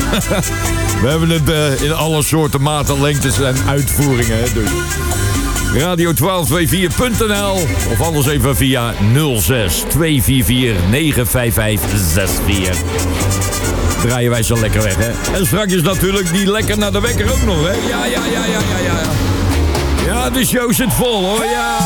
We hebben het in alle soorten, maten, lengtes en uitvoeringen. Hè, dus. Radio1224.nl of anders even via 06 244 95564. Draaien wij zo lekker weg, hè. En straks is natuurlijk die lekker naar de wekker ook nog, hè. Ja. Ja, de show zit vol, hoor. Ja.